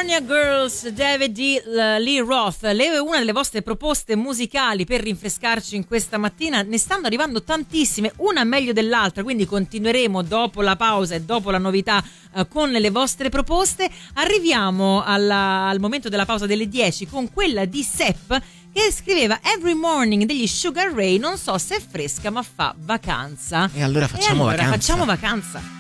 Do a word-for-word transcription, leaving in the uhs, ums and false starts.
California Girls, David D. Lee Roth, le, una delle vostre proposte musicali per rinfrescarci in questa mattina. Ne stanno arrivando tantissime, una meglio dell'altra, quindi continueremo dopo la pausa e dopo la novità eh, con le vostre proposte. Arriviamo alla, al momento della pausa delle dieci con quella di Sepp, che scriveva Every Morning degli Sugar Ray. Non so se è fresca ma fa vacanza. E allora facciamo e allora vacanza. facciamo vacanza.